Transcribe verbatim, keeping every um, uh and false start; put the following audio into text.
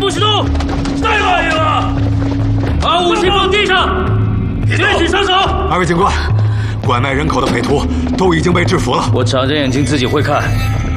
武士刀，再来一个！把武器放地上，举起双手。 二位警官，拐卖人口的匪徒都已经被制服了。 我长着眼睛自己会看，